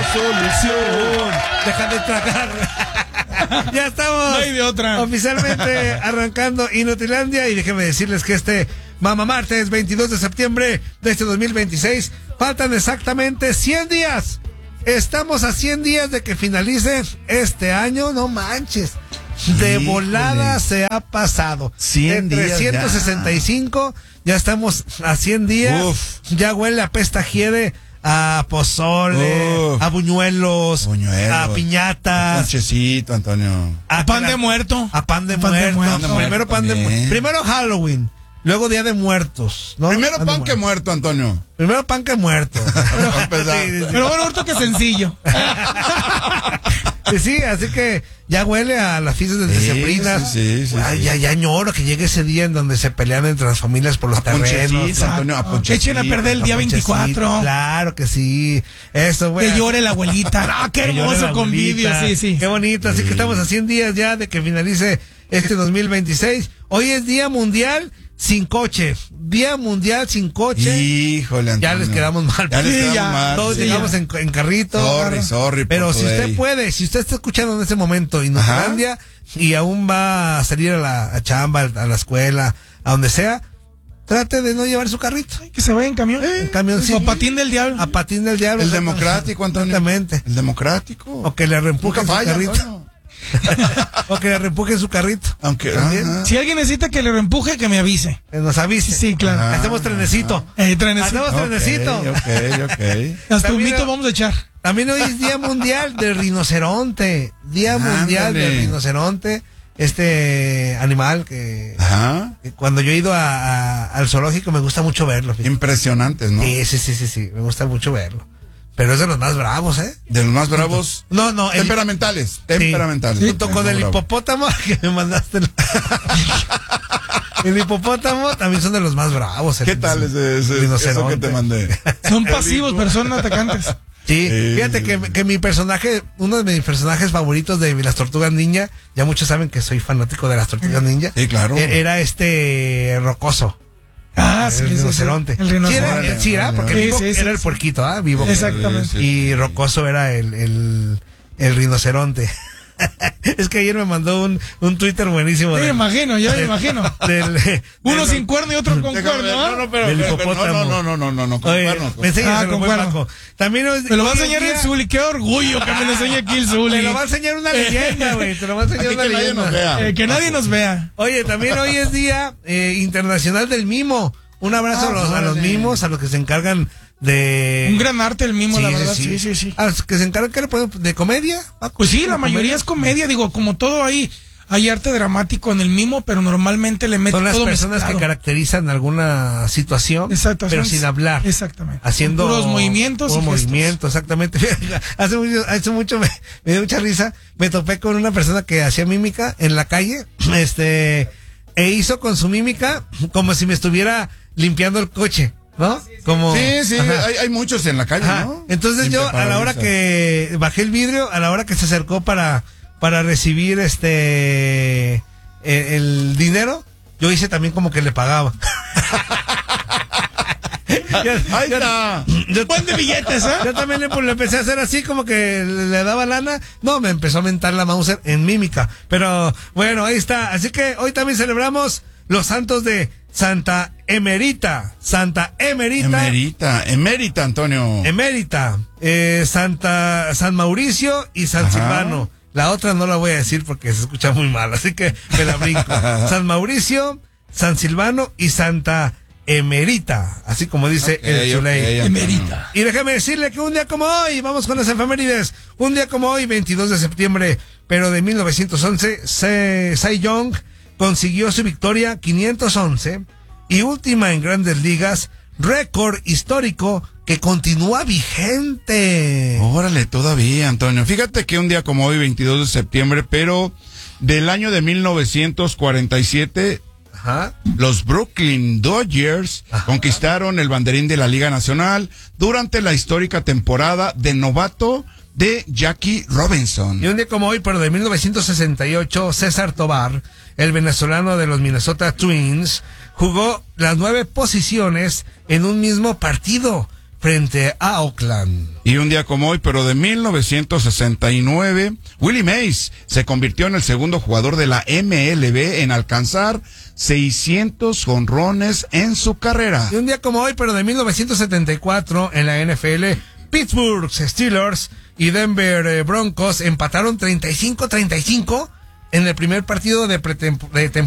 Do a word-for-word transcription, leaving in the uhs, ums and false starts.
solución. Deja de tragar. Ya estamos. No hay de otra. Oficialmente arrancando Inutilandia. Y déjenme decirles que este Mamá Martes, veintidós de septiembre de este dos mil veintiséis, faltan exactamente cien días. Estamos a cien días de que finalice este año. No manches. De Híjole. volada se ha pasado. cien de días trescientos sesenta y cinco, ya. ya estamos a cien días. Uf. Ya huele a pesta hiede, a pozole, Uf. a buñuelos, Buñuelos. a piñatas, Ponchecito, Antonio. a Pan de muerto. a pan de Pan de muerto. muerto. Primero pan de También. muerto. Primero Halloween, luego Día de Muertos, ¿no? Primero de pan que muerto, Antonio. Primero pan que muerto. Para empezar. Sí, sí, sí. Pero bueno, ahorita que sencillo. Sí, sí, así que ya huele a las fiestas de Sí, decembrinas. sí, sí, sí, Ay, sí. Ya, ya añoro que llegue ese día en donde se pelean entre las familias por los A terrenos. ponchecito, Antonio, a ponchecito. Echen a perder el día A ponchecito, veinticuatro. Claro que sí. Eso, güey. Que llore la abuelita. Ah, qué Que llore hermoso la convivio. abuelita. Sí, sí. Qué bonito. Así que estamos a cien días ya de que finalice este dos mil veintiséis. Hoy es Día Mundial sin coche. Día Mundial sin coche. Híjole, Antonio. Ya les quedamos mal. Ya les Sí, quedamos ya, mal. Todos sí. llegamos en, en carrito. Sorry, sorry. Pero por si usted today. puede, si usted está escuchando en ese momento Inutilandia y aún va a salir a la a chamba, a la escuela, a donde sea, trate de no llevar su carrito. Que se vaya en camión. En camioncito. O patín del diablo. A patín del diablo. El democrático, Antonio. Exactamente. El democrático. O que le reempuje Nunca su falla, carrito. Antonio. O que le reempuje su carrito. Aunque. También. ajá. Si alguien necesita que le reempuje, que me avise. Que nos avise. Sí, claro. Ah. Hacemos trenecito. Eh, trenecito. Hacemos trenecito. Ok, ok, ok. Hasta un También- mito vamos a echar. También hoy es Día Mundial del Rinoceronte. Día Ándale. Mundial del Rinoceronte. Este animal que, Ajá. que cuando yo he ido a, a- al zoológico me gusta mucho verlo. fíjate. Impresionantes, ¿no? Sí, sí, sí, sí, sí, me gusta mucho verlo. Pero es de los más bravos, ¿eh? De los más bravos. No, no, el, Temperamentales. Temperamentales. sí, junto con el Bravo. hipopótamo que me mandaste. El, el hipopótamo también son de los más bravos. ¿Qué tal ese, ese, eso que te mandé? Son pasivos, pero son atacantes. Sí, Sí, fíjate sí, que, sí. que mi personaje, uno de mis personajes favoritos de las Tortugas Ninja, ya muchos saben que soy fanático de las Tortugas Ninja. Sí, claro. e- Era este Rocoso. Ah, sí, el sí, sí. rinoceronte. El Sí, era, rinoceronte. sí, era, porque Sí, Vivo sí, sí, era el sí. puerquito, ¿ah? Vivo. Exactamente. Sí, sí, Y sí. Rocoso era el, el, el rinoceronte. Es que ayer me mandó un, un Twitter buenísimo. Sí, me del- imagino, ya me imagino. del- Uno del- sin cuerno y otro con Déjame ver. cuerno. ¿ah? No, no, pero, Del pero- hipopótamo. no, no, no, no, no, no, con Oye, cuernos, con- me enseñas Ah, el con buen cuerno. Paco. También hoy- Me lo va a hoy es enseñar el día- Zuli. Qué orgullo que me lo enseñe aquí el Zuli. Te lo va a enseñar una leyenda, güey. Te lo va a enseñar Aquí una que nadie leyenda. nos vea. Eh, que nadie nos vea. Oye, también hoy es Día eh, Internacional del Mimo. Un abrazo Ah, a, los, a los órale. mimos, a los que se encargan de... Un gran arte el mismo, Sí, la sí, verdad. sí. Sí, sí, sí. A los que se encargan, ¿qué le ponemos? ¿De comedia? Paco? Pues sí, la ¿De mayoría es comedia. Digo, como todo ahí, hay arte dramático en el mimo, pero normalmente le meten Son las todo personas mezclado. que caracterizan alguna situación, Exacto, pero son- sin hablar. Exactamente. Haciendo Puros movimientos puro y gestos. movimiento, exactamente. Hace mucho, hace mucho me, me dio mucha risa. Me topé con una persona que hacía mímica en la calle, este, e hizo con su mímica como si me estuviera limpiando el coche, ¿no? Como, Sí, sí, ajá. hay, hay muchos en la calle, Ajá. ¿no? Entonces Sin yo, a la hora parabrisas. que bajé el vidrio, a la hora que se acercó para, para recibir este, el, el dinero, yo hice también como que le pagaba. Ya- Ahí ya- está. yo, Buen de billetes, ¿eh? yo también le, pues, le empecé a hacer así como que le, le daba lana. No, me empezó a mentar la Mauser en mímica. Pero bueno, ahí está. Así que hoy también celebramos los santos de Santa Emerita. Santa Emerita. Emerita, emérita, Antonio. Emérita, eh, Santa, San Mauricio y San Ajá. Silvano. La otra no la voy a decir porque se escucha muy mal, así que me la brinco. San Mauricio, San Silvano y Santa Emerita, así como dice Ok, el Zuley. ok, Emerita. Y déjame decirle que un día como hoy, vamos con las efemérides, un día como hoy, veintidós de septiembre, pero de mil novecientos once, Se- Cy Young consiguió su victoria quinientos once y última en Grandes Ligas, récord histórico que continúa vigente. Órale, todavía, Antonio. Fíjate que un día como hoy, veintidós de septiembre, pero del año de mil novecientos cuarenta y siete, Ajá. los Brooklyn Dodgers Ajá. conquistaron el banderín de la Liga Nacional durante la histórica temporada de novato de Jackie Robinson. Y un día como hoy, pero de mil novecientos sesenta y ocho, César Tovar, el venezolano de los Minnesota Twins, jugó las nueve posiciones en un mismo partido, frente a Oakland. Y un día como hoy, pero de mil novecientos sesenta y nueve, Willie Mays se convirtió en el segundo jugador de la M L B en alcanzar seiscientos jonrones en su carrera. Y un día como hoy, pero de mil novecientos setenta y cuatro, en la N F L, Pittsburgh Steelers y Denver Broncos empataron treinta y cinco a treinta y cinco en el primer partido de pretemporada